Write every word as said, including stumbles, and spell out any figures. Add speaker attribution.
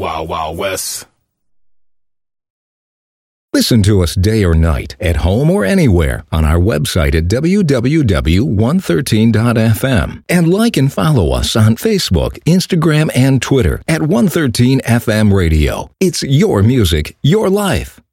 Speaker 1: Wild Wild West.
Speaker 2: Listen to us day or night, at home or anywhere, on our website at w w w dot one thirteen dot f m. And like and follow us on Facebook, Instagram, and Twitter at one thirteen F M Radio. It's your music, your life.